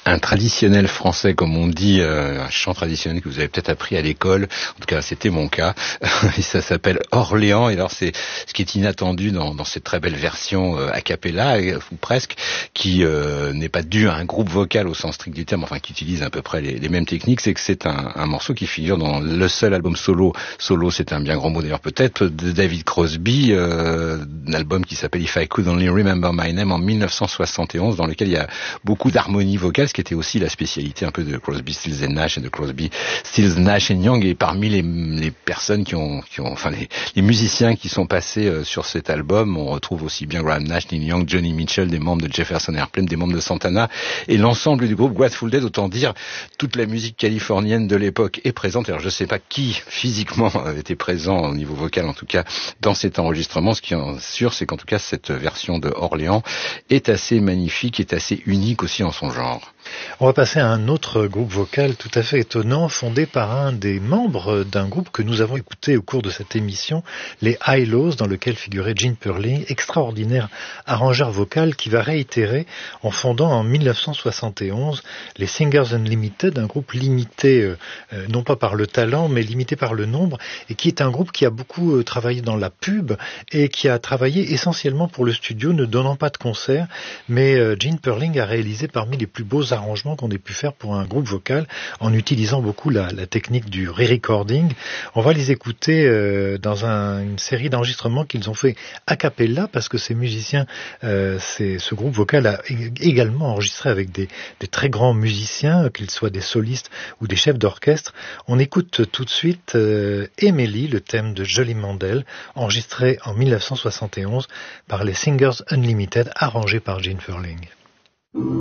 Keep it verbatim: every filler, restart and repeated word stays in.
un traditionnel français, comme on dit, euh, un chant traditionnel que vous avez peut-être appris à l'école. En tout cas, c'était mon cas. Et ça s'appelle Orléans. Et alors, c'est ce qui est inattendu dans, dans cette très belle version euh, a cappella, ou presque, qui euh, n'est pas due à un groupe vocal au sens strict du terme, enfin qui utilise à peu près les, les mêmes techniques, c'est que c'est un, un morceau qui figure dans le seul album solo. Solo, c'est un bien grand mot d'ailleurs peut-être, de David Crosby, euh, un album qui s'appelle If I Could Only Remember My Name en mille neuf cent soixante et onze, dans lequel il y a beaucoup d'harmonie vocale, ce qui était aussi la spécialité un peu de Crosby, Stills and Nash et de Crosby, Stills, Nash and Young. Et parmi les, les personnes qui ont, qui ont, enfin les, les musiciens qui sont passés euh, sur cet album, on retrouve aussi bien Graham Nash, Neil Young, Johnny Mitchell, des membres de Jefferson Airplane, des membres de Santana et l'ensemble du groupe Grateful Dead. Autant dire, toute la musique californienne de l'époque est présente. Alors je sais pas qui physiquement était présent au niveau vocal, en tout cas dans cet enregistrement. Ce qui est sûr, c'est qu'en tout cas cette version de Orléans est assez magnifique, est assez unique aussi en son genre. On va passer à un autre groupe vocal tout à fait étonnant, fondé par un des membres d'un groupe que nous avons écouté au cours de cette émission, les Hi-Lows, dans lequel figurait Gene Perley, extraordinaire arrangeur vocal qui va réitérer en fondant en mille neuf cent soixante et onze les Singers Unlimited, un groupe limité euh, non pas par le talent mais limité par le nombre, et qui est un groupe qui a beaucoup euh, travaillé dans la pub et qui a travaillé essentiellement pour le studio, ne donnant pas de concerts, mais euh, Gene Perley a réalisé parmi les plus beaux arrangements qu'on ait pu faire pour un groupe vocal en utilisant beaucoup la, la technique du re-recording. On va les écouter euh, dans un, une série d'enregistrements qu'ils ont fait a cappella, parce que ces musiciens, euh, c'est, ce groupe vocal a également enregistré avec des, des très grands musiciens, qu'ils soient des solistes ou des chefs d'orchestre. On écoute tout de suite euh, Emily, le thème de Jolly Mandel, enregistré en mille neuf cent soixante et onze par les Singers Unlimited, arrangé par Gene Perley.